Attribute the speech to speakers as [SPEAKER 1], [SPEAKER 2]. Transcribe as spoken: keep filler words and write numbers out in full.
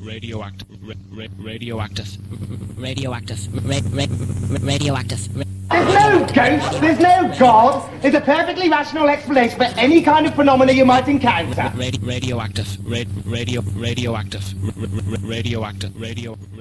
[SPEAKER 1] radioactive, radioactive, radioactive, radioactive.
[SPEAKER 2] There's no ghost, there's no God. There's a perfectly rational explanation for any kind of phenomena you might encounter.
[SPEAKER 1] Radio, radioactive, radio, radioactive, radioactive, radio.